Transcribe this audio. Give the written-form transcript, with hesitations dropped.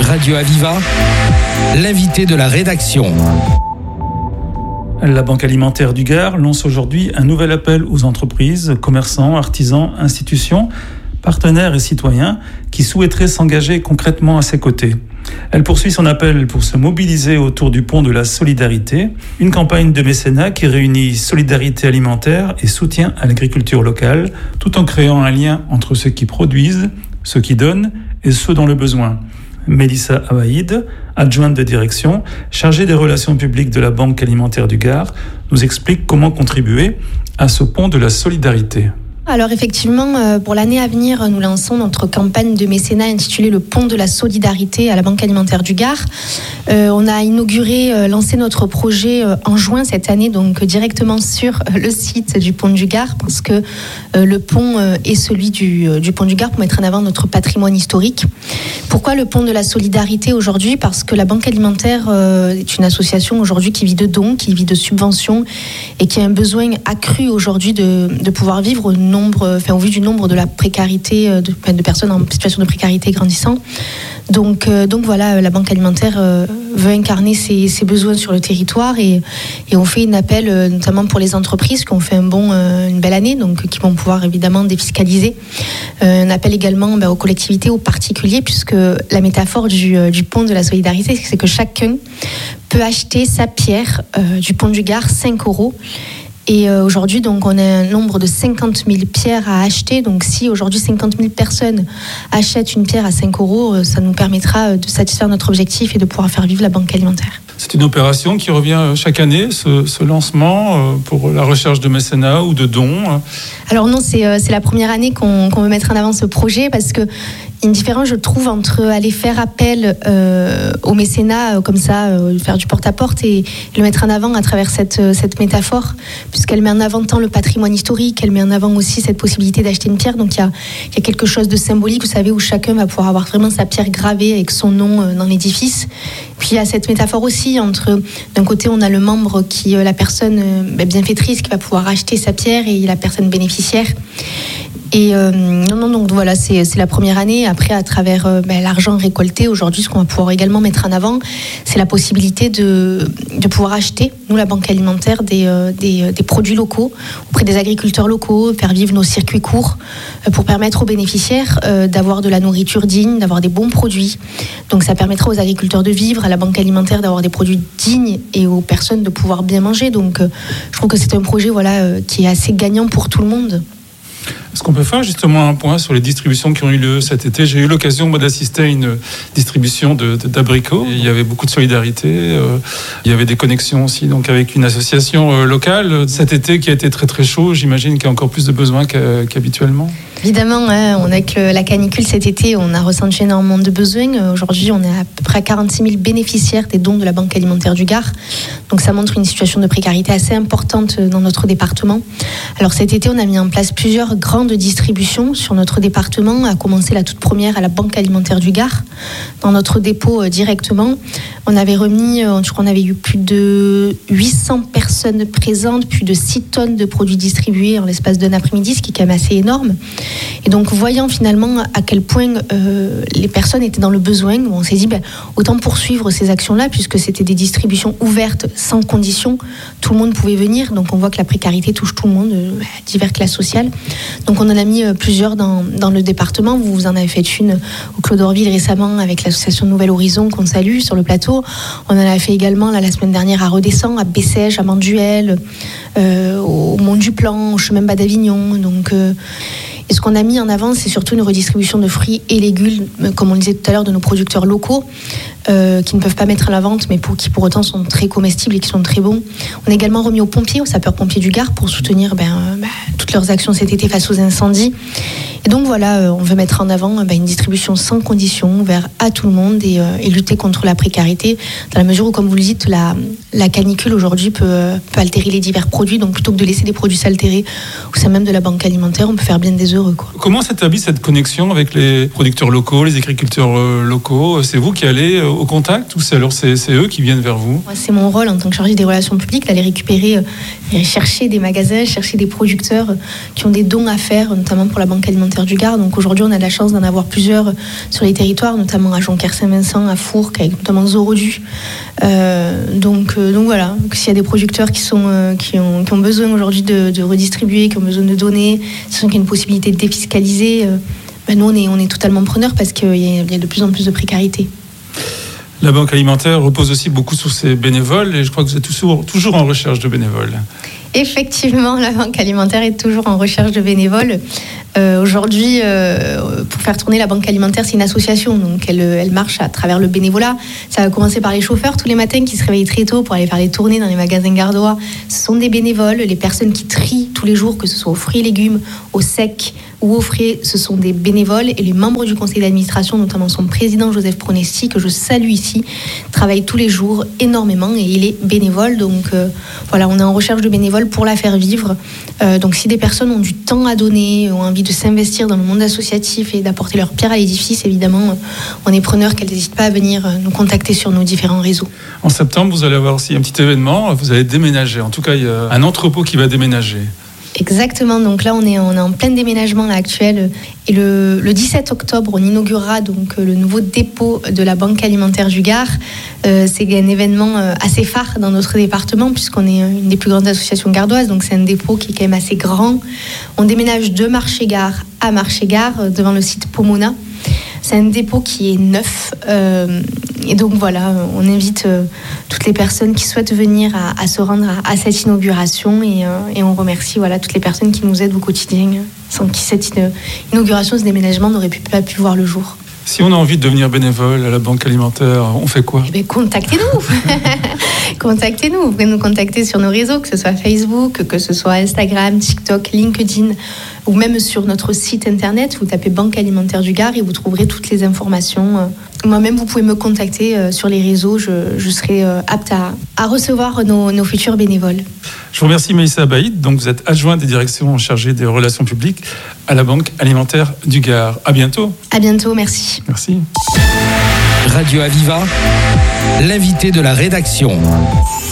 Radio Aviva, l'invité de la rédaction. La Banque alimentaire du Gard lance aujourd'hui un nouvel appel aux entreprises, commerçants, artisans, institutions, partenaires et citoyens qui souhaiteraient s'engager concrètement à ses côtés. Elle poursuit son appel pour se mobiliser autour du pont de la solidarité, une campagne de mécénat qui réunit solidarité alimentaire et soutien à l'agriculture locale, tout en créant un lien entre ceux qui produisent, ceux qui donnent et ceux dans le besoin. Mélissa Abaïd, adjointe de direction, chargée des relations publiques de la Banque alimentaire du Gard, nous explique comment contribuer à ce pont de la solidarité. Alors effectivement, pour l'année à venir, nous lançons notre campagne de mécénat intitulée Le Pont de la Solidarité à la Banque alimentaire du Gard. On a lancé notre projet en juin cette année, donc directement sur le site du Pont du Gard, parce que le pont est celui du Pont du Gard pour mettre en avant notre patrimoine historique. Pourquoi le Pont de la Solidarité aujourd'hui ? Parce que la Banque alimentaire est une association aujourd'hui qui vit de dons, qui vit de subventions et qui a un besoin accru aujourd'hui de pouvoir vivre au vu du nombre de la précarité, de personnes en situation de précarité grandissant. Donc voilà, la Banque alimentaire veut incarner ses besoins sur le territoire et on fait un appel notamment pour les entreprises qui ont fait une belle année, donc qui vont pouvoir évidemment défiscaliser. Un appel également aux collectivités, aux particuliers, puisque la métaphore du pont de la solidarité, c'est que chacun peut acheter sa pierre du Pont du Gard 5 €. Et aujourd'hui, donc, on a un nombre de 50 000 pierres à acheter. Donc, si aujourd'hui 50 000 personnes achètent une pierre à 5 €, ça nous permettra de satisfaire notre objectif et de pouvoir faire vivre la Banque alimentaire. C'est une opération qui revient chaque année, ce lancement pour la recherche de mécénat ou de dons. Alors non, c'est la première année qu'on veut mettre en avant ce projet parce que une différence, je trouve, entre aller faire appel au mécénat, comme ça, faire du porte-à-porte et le mettre en avant à travers cette métaphore, puisqu'elle met en avant tant le patrimoine historique, elle met en avant aussi cette possibilité d'acheter une pierre. Donc il y a quelque chose de symbolique, vous savez, où chacun va pouvoir avoir vraiment sa pierre gravée avec son nom dans l'édifice. Puis il y a cette métaphore aussi entre, d'un côté, on a le membre qui, la personne bienfaitrice qui va pouvoir acheter sa pierre et la personne bénéficiaire. Et donc voilà, c'est la première année. Après, à travers l'argent récolté, aujourd'hui, ce qu'on va pouvoir également mettre en avant, c'est la possibilité de pouvoir acheter, nous, la Banque alimentaire, des produits locaux auprès des agriculteurs locaux, faire vivre nos circuits courts pour permettre aux bénéficiaires d'avoir de la nourriture digne, d'avoir des bons produits. Donc ça permettra aux agriculteurs de vivre, à la Banque alimentaire d'avoir des produits dignes et aux personnes de pouvoir bien manger. Donc je trouve que c'est un projet qui est assez gagnant pour tout le monde. Est-ce qu'on peut faire justement un point sur les distributions qui ont eu lieu cet été ? J'ai eu l'occasion d'assister à une distribution d'abricots. Il y avait beaucoup de solidarité. Il y avait des connexions aussi donc avec une association locale. Cet été qui a été très très chaud, j'imagine qu'il y a encore plus de besoins qu'habituellement. Évidemment, avec la canicule cet été, on a ressenti énormément de besoins. Aujourd'hui, on est à peu près à 46 000 bénéficiaires des dons de la Banque alimentaire du Gard. Donc ça montre une situation de précarité assez importante dans notre département. Alors cet été, on a mis en place plusieurs grandes distributions sur notre département, à commencer la toute première à la Banque alimentaire du Gard, dans notre dépôt directement. On avait remis, je crois qu'on avait eu plus de 800 personnes présentes, plus de 6 tonnes de produits distribués en l'espace d'un après-midi, ce qui est quand même assez énorme. Et donc, voyant finalement à quel point les personnes étaient dans le besoin, on s'est dit autant poursuivre ces actions-là, puisque c'était des distributions ouvertes, sans condition. Tout le monde pouvait venir, donc on voit que la précarité touche tout le monde, diverses classes sociales. Donc on en a mis plusieurs dans le département. Vous en avez fait une au Clos d'Orville récemment avec l'association Nouvel Horizon qu'on salue sur le plateau. On en a fait également la semaine dernière à Redescend, à Bessèges, à Manduel, au Mont du Plan, au chemin Bas d'Avignon. Donc et ce qu'on a mis en avant, c'est surtout une redistribution de fruits et légumes, comme on le disait tout à l'heure, de nos producteurs locaux, qui ne peuvent pas mettre à la vente, mais qui pour autant sont très comestibles et qui sont très bons. On a également remis aux pompiers, aux sapeurs-pompiers du Gard, pour soutenir toutes leurs actions cet été face aux incendies. Et donc voilà, on veut mettre en avant une distribution sans condition, ouverte à tout le monde et lutter contre la précarité, dans la mesure où, comme vous le dites, la canicule aujourd'hui peut altérer les divers produits. Donc plutôt que de laisser des produits s'altérer au sein même de la Banque alimentaire, on peut faire bien des heureux. Comment s'établit cette connexion avec les producteurs locaux, les agriculteurs locaux ? C'est vous qui allez au contact ou c'est eux qui viennent vers vous ? C'est mon rôle en tant que chargée des relations publiques d'aller récupérer chercher des magasins, chercher des producteurs qui ont des dons à faire, notamment pour la Banque alimentaire du Gard. Donc aujourd'hui, on a la chance d'en avoir plusieurs sur les territoires, notamment à Jonquière-Saint-Vincent, à Fourques, avec notamment Zorodu. Donc voilà, s'il y a des producteurs qui ont besoin aujourd'hui de redistribuer, qui ont besoin de donner, sachant qu'il y a une possibilité de défiscaliser, nous on est totalement preneurs parce qu'il y a de plus en plus de précarité. La Banque alimentaire repose aussi beaucoup sur ses bénévoles et je crois que vous êtes toujours en recherche de bénévoles. Effectivement, la Banque alimentaire est toujours en recherche de bénévoles. Aujourd'hui, pour faire tourner la Banque alimentaire, c'est une association, donc elle marche à travers le bénévolat. Ça va commencer par les chauffeurs tous les matins qui se réveillent très tôt pour aller faire les tournées dans les magasins gardois. Ce sont des bénévoles, les personnes qui trient tous les jours, que ce soit aux fruits et légumes, au sec ou au frais, ce sont des bénévoles. Et les membres du conseil d'administration, notamment son président Joseph Pronesti, que je salue ici, travaille tous les jours énormément et il est bénévole. Donc voilà, on est en recherche de bénévoles pour la faire vivre. Donc si des personnes ont du temps à donner, ont envie de s'investir dans le monde associatif et d'apporter leur pierre à l'édifice, évidemment, on est preneurs, qu'elles n'hésitent pas à venir nous contacter sur nos différents réseaux. En septembre, vous allez avoir aussi un petit événement, vous allez déménager. En tout cas, il y a un entrepôt qui va déménager. Exactement, donc là on est en plein déménagement là, actuel et le 17 octobre on inaugurera donc le nouveau dépôt de la Banque alimentaire du Gard. C'est un événement assez phare dans notre département puisqu'on est une des plus grandes associations gardoises, donc c'est un dépôt qui est quand même assez grand. On déménage de Marché-Gare à Marché-Gare devant le site Pomona. C'est un dépôt qui est neuf et donc voilà, on invite toutes les personnes qui souhaitent venir à se rendre à cette inauguration et on remercie toutes les personnes qui nous aident au quotidien, sans qui cette inauguration, ce déménagement n'aurait pas pu voir le jour. Si on a envie de devenir bénévole à la Banque alimentaire, on fait quoi ? Contactez-nous. Contactez-nous. Vous pouvez nous contacter sur nos réseaux, que ce soit Facebook, que ce soit Instagram, TikTok, LinkedIn, ou même sur notre site internet. Vous tapez Banque alimentaire du Gard et vous trouverez toutes les informations. Moi-même, vous pouvez me contacter sur les réseaux. Je serai apte à recevoir nos futurs bénévoles. Je vous remercie Maïssa Abaïd. Donc vous êtes adjointe des directions chargée des relations publiques à la Banque alimentaire du Gard. À bientôt. À bientôt, merci. Merci. Radio Aviva, l'invité de la rédaction.